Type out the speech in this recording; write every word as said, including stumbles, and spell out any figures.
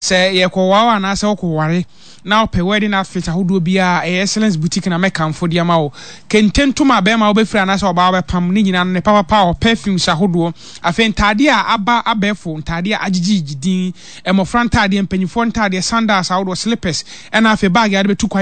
se ye ko wa na se ko ware na ope wedding outfit ahodo bia excellence boutique na make am for dia ma wo kententuma be ma wo be fira na se oba wo pam ni nyina ne papa pa perfumes ahodo afi ntade a aba abefo ntade a agigi gidin emofra ntade mpanyifo ntade sandals ahodo slippers ena afi bag ya de betu